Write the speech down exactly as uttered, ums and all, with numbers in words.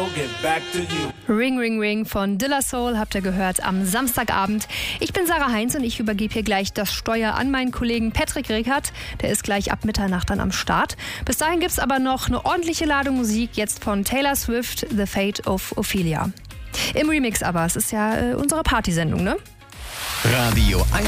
Soul, get back to you. Ring Ring Ring von De La Soul habt ihr gehört am Samstagabend. Ich bin Sarah Heinz und ich übergebe hier gleich das Steuer an meinen Kollegen Patrick Rickert. Der ist gleich ab Mitternacht dann am Start. Bis dahin gibt's aber noch eine ordentliche Ladung Musik, jetzt von Taylor Swift, The Fate of Ophelia. Im Remix aber, es ist ja äh, unsere Partysendung, ne? Radio eins.